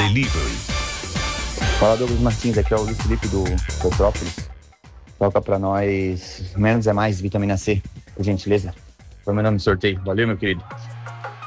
Delivery. Fala, Douglas Martins, aqui é o Luiz Felipe do Petrópolis. Toca pra nós Menos é Mais, vitamina C, por gentileza. Foi meu nome no sorteio. Valeu, meu querido.